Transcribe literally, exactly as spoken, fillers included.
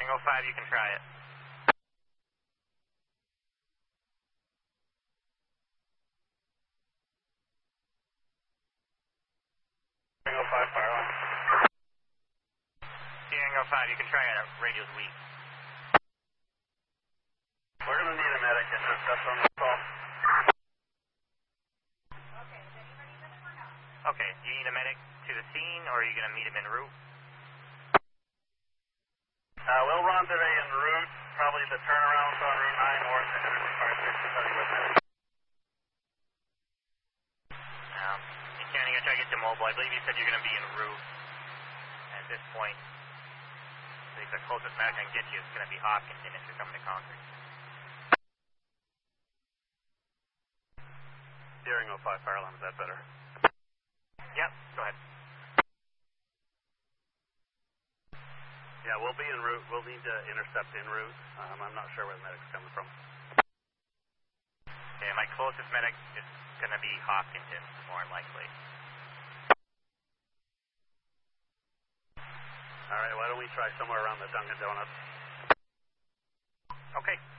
Tango five, you can try it. Tango five, fire on. Tango five, you can try it. Radio's weak. We're going to need a medic in this. That's on the call. Okay, do you need a medic to the scene, or are you going to meet him en route? Uh, we'll rendezvous en route. Probably the turnaround's on Route nine or Energy Fire Station study with medic. No. You can't even try to get to mobile. I believe you said you're going to be en route. At this point, I think the closest medic I can get you is going to be Hopkinton if you're coming to Concord. Steering oh five, fire alarm, is that better? Yep, go ahead. Yeah, we'll be en route. We'll need to intercept en route. Um, I'm not sure where the medic's coming from. Yeah, my closest medic is going to be Hopkinton, more than likely. All right, why don't we try somewhere around the Dunkin' Donuts? Okay.